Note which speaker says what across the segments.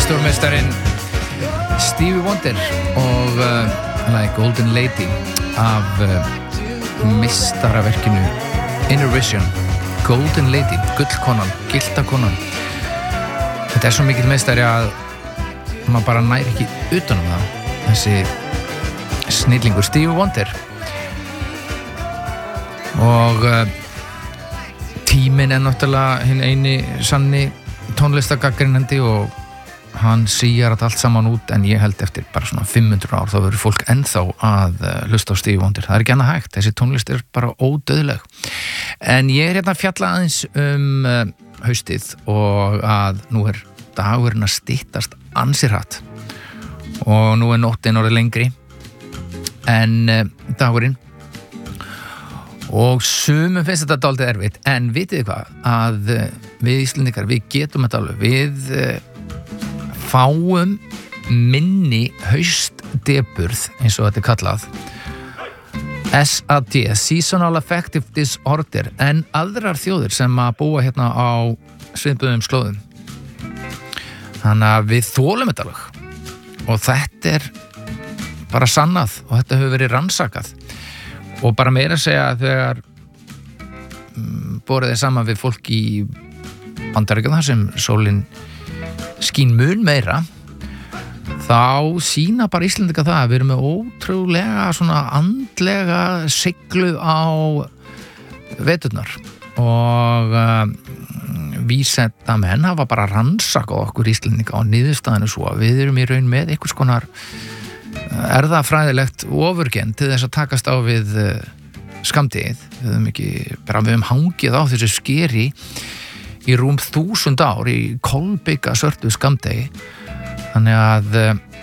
Speaker 1: stórmeistarinn Stevie Wonder og like Golden Lady af meistaraverkinu Inner Vision. Golden Lady, gullkonan, gildakonan. Þetta svo mikill meistari að maður bara nær ekki utanum það. Þessi snillingur Stevie Wonder. Og tíminn náttúrulega hinn eini sanni tónlistagagnrýnandi og hann síjar allt saman út, en ég held eftir bara svona 500 ár þá verður fólk ennþá að hlusta á Stevie Wonder. Það ekki annað hægt, þessi tónlist bara ódauðleg. En ég hérna að fjalla aðeins haustið og að nú dagurinn að styttast ansi hratt og nú nóttin orðið lengri en dagurinn og sumum finnst þetta dálítið erfitt, en vitið þið hvað, að við Íslendingar, við getum þetta alveg, við fáum minni haustdeburð, eins og þetta kallað, SAD, Seasonal Affective Disorder, en aðrar þjóðir sem að búa hérna á svipuðum slóðum. Þannig að við þolum þetta alveg og þetta bara sannað og þetta hefur verið rannsakað. Og bara meira að segja að þegar borðið saman við fólk í Bandaríkjunum þar sem sólin skín mun meira, þá sýna bara Íslendinga það að við erum með ótrúlega svona andlega siglu á veturnar og vísindamenn hafa bara rannsakað okkur Íslendinga á niðurstaðinu svo að við erum í raun með einhvers konar erðafræðilegt ofurkennd til þess að takast á við skammdegið. Við höfum hangið á þessu skeri í rúm 1000 ár í kolbygga svörtu skammdegi, þannig að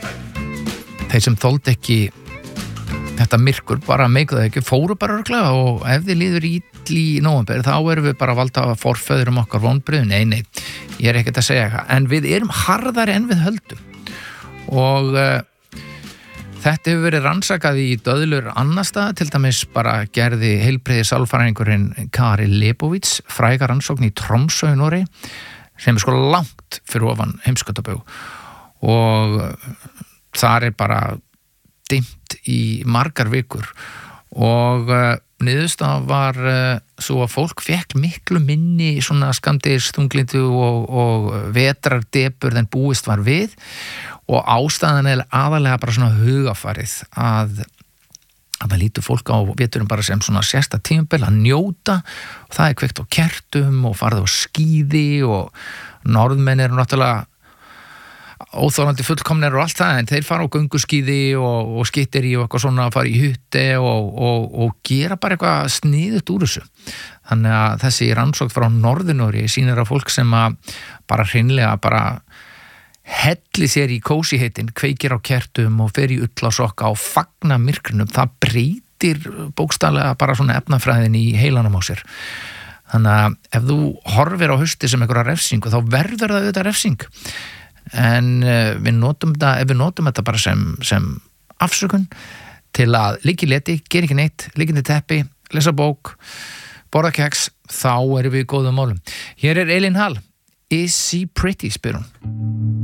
Speaker 1: þeir sem þoldi ekki þetta myrkur bara meikuðu ekki, fóru bara örugglega, og ef þið líður illa í nóvember þá erum við bara að valda forföðurum okkar vonbrigðum. Nei, ég ekkert að segja eitthvað, en við erum harðari en við höldum og þetta hefur verið rannsakað í döðlur annar stað, til dæmis bara gerði heilbrigði sálfræðingurinn Kari Leibovitz fræga rannsókn í Tromsø í Noregi, sem sko langt fyrir ofan heimskautabau, og þar bara dimmt í margar vikur og niðurstaðan var svo að fólk fékk miklu minni svona skammdegisþunglyndi og vetrardepurð en búist var við, og ástæðan aðalega bara svona hugafarið að það lítur fólk á veturum bara sem svona sérsta tímabil að njóta, og það kveikt á kertum og farið á skíði, og norðmenn eru náttúrulega óþolandi fullkomnir og allt það, en þeir fara á gönguskíði og skittir í og eitthvað svona, fara í hutti og gera bara eitthvað sniðugt úr þessu. Þannig að þessi rannsókn frá Norður-Noregi sýnir að fólk sem að bara hreinlega bara helli sér í kósiheitin, kveikir á kertum og fer í ullasokka og fagna myrkrunum, það breytir bókstaflega bara svona efnafræðin í heilanum á sér. Þannig að ef þú horfir á hausti sem einhverja refsingu, þá verður það auðvitað refsing, en við notum þetta bara sem afsökun til að liggja í leti, gera ekki neitt, liggja í teppi, lesa bók, borða keks, þá erum við í góðum málum. Hér Elín Hall, Is She Pretty, spyr hún.